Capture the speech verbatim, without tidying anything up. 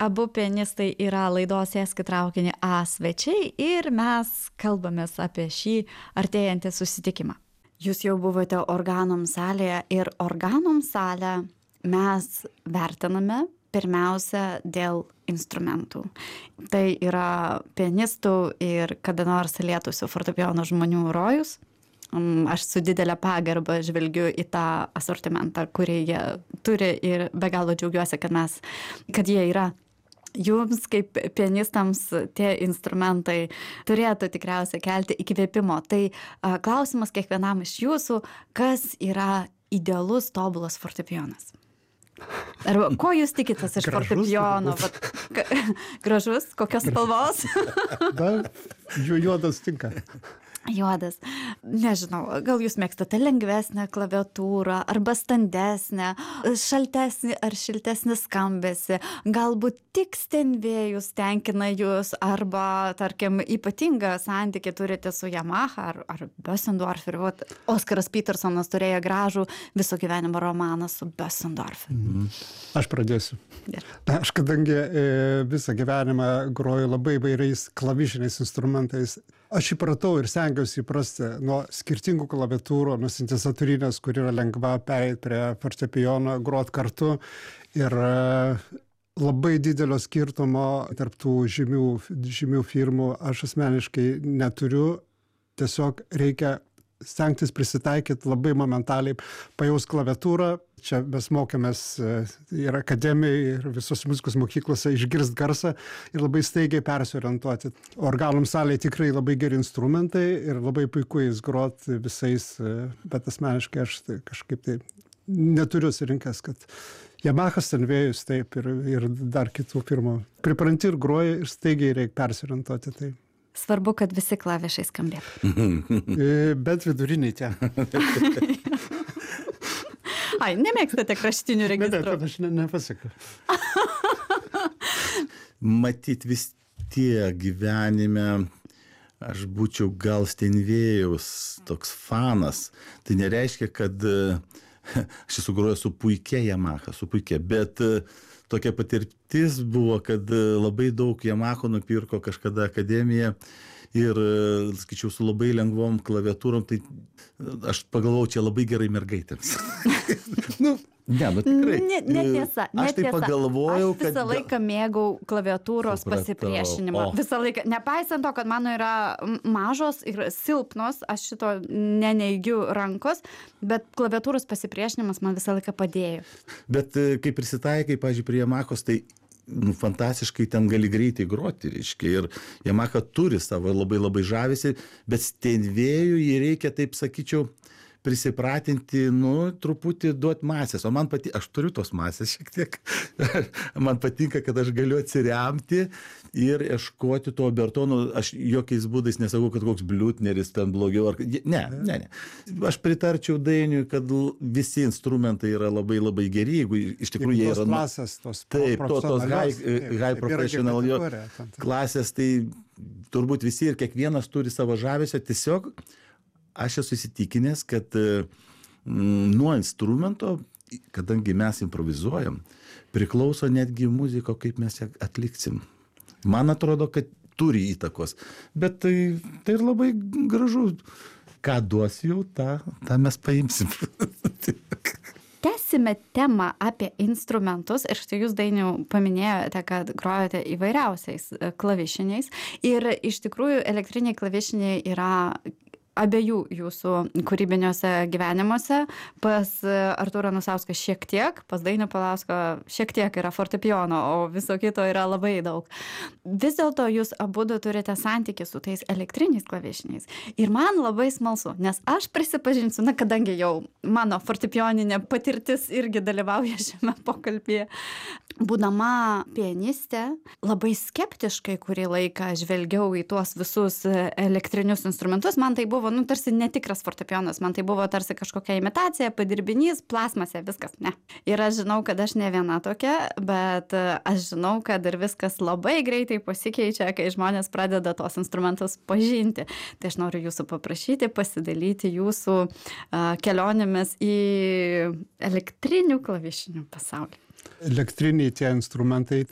abu pianistai yra laidos Sėsk į traukinį A svečiai ir mes kalbamės apie šį artėjantį susitikimą. Jūs jau buvote organom salėje ir organom salę mes vertiname pirmiausia dėl instrumentų. Tai yra pianistų ir kada nors lietusių fortepijono žmonių rojus. Aš su didelė pagarba žvelgiu į tą asortimentą, kurį jie turi ir be galo džiaugiuosi, kad mes, kad jie yra. Jums kaip pianistams tie instrumentai turėtų tikriausiai kelti įkvėpimo. Tai a, klausimas kiekvienam iš jūsų, kas yra idealus, tobulas fortepijonas? Arba ko jūs tikitės iš Gražus, fortepijono? Vat, ka, gražus, kokios spalvos? Na, ju- juodas tinka. Juodas. Nežinau, gal jūs mėgstate lengvesnę klaviatūrą, arba standesnę, šaltesnį ar šiltesnį skambesį, galbūt tik Steinwayus tenkina jūs, arba, tarkim, ypatingą santykį turite su Yamaha ar, ar Bösendorferiu. Oskaras Petersonas turėjo gražų viso gyvenimo romaną su Bösendorferiu. Mhm. Aš pradėsiu. Gerai. Na, aš kadangi e, visą gyvenimą groju labai įvairiais klavišiniais instrumentais, aš įpratau ir stengiausi įprasti nuo skirtingų klaviatūrų, nuo sintezatorinės, kur yra lengva pereiti prie fortepijono, grot kartu. Ir e, labai didelio skirtumo tarp tų žymių, žymių firmų aš asmeniškai neturiu. Tiesiog reikia stengtis prisitaikyti labai momentaliai, pajaus klaviatūrą. Čia mes mokėmės ir akademijai, ir visos muzikos mokyklose išgirst garsą ir labai staigiai persiorientuoti. Organum salėje tikrai labai geri instrumentai ir labai puiku jais grot visais, bet asmeniškai aš tai kažkaip tai neturiu surinkęs, kad Yamaha, Steinwayus, taip, ir, ir dar kitų firmų. Pripranti ir groji ir staigiai reikia persiorientuoti. Tai. Svarbu, kad visi klavišai skambėtų. Bet viduriniai tie. Ai, nemėgstate kraštinių registrų? Ne, ne, aš ne, nepasakiau. Matyt, vis tiek gyvenime aš būčiau gal Steinwayaus toks fanas. Tai nereiškia, kad aš esu grojęs su puikia Yamaha, su puikia, bet tokia patirtis buvo, kad labai daug Yamaha nupirko kažkada akademija ir, skaičiau, su labai lengvom klaviatūrom, tai aš pagalvojau, čia labai gerai mergaitėms. nu, ne, nu tikrai. Ne, netiesa, netiesa. Aš tai pagalvojau, aš visą kad... laiką mėgau klaviatūros Supratau. pasipriešinimą. O. Visą laiką, nepaisant to, kad mano yra mažos ir silpnos, aš šito neneigiu rankos, bet klaviatūros pasipriešinimas man visą laiką padėjo. Bet kai prisitaikai, pavyzdžiui, prie Yamahos, tai nu, fantastiškai ten gali greitai groti, reiškia, ir Yamaha turi savo labai labai žavisi, bet Steinwayui jį reikia, taip sakyčiau, prisipratinti, nu, truputį duoti masės, o man pati, aš turiu tos masės šiek tiek, man patinka, kad aš galiu atsiremti ir ieškoti to Obertono, aš jokiais būdais nesakau, kad koks Bliutneris ten blogiau, ar... ne, ne, ne, aš pritarčiau Dainiui, kad visi instrumentai yra labai labai geri, jeigu iš tikrųjų jie yra... Klasės, tos taip, to, tos high, taip, high professional jo, klasės, tai turbūt visi ir kiekvienas turi savo žavesio, tiesiog aš esu įsitikinęs, kad mm, nuo instrumento, kadangi mes improvizuojam, priklauso netgi muziko, kaip mes ją atliksim. Man atrodo, kad turi įtakos, bet tai, tai ir labai gražu. Ką duos jau, tą, tą mes paimsim. Tęsime temą apie instrumentus ir štai jūs, Dainiau, paminėjote, kad grojate įvairiausiais klavišiniais ir iš tikrųjų elektriniai klavišiniai yra abiejų jūsų kūrybiniuose gyvenimuose. Pas Artūrą Anusauską šiek tiek, pas Dainių Paulauską šiek tiek yra fortepijono, o viso kito yra labai daug. Vis dėlto jūs abudu turite santykį su tais elektriniais klavišiniais. Ir man labai smalsu, nes aš prisipažinsiu, na, kadangi jau mano fortepijoninė patirtis irgi dalyvauja šiame pokalbyje, būdama pianistė, labai skeptiškai kurį laiką žvelgiau į tuos visus elektrinius instrumentus. Man tai buvo buvo, nu, tarsi netikras fortepijonas, man tai buvo tarsi kažkokia imitacija, padirbinys, plasmasė, viskas, ne. Ir aš žinau, kad aš ne viena tokia, bet aš žinau, kad ir viskas labai greitai pasikeičia, kai žmonės pradeda tos instrumentus pažinti. Tai aš noriu jūsų paprašyti, pasidalyti jūsų uh, kelionėmis į elektrinių klavišinių pasaulį. Elektriniai tie instrumentai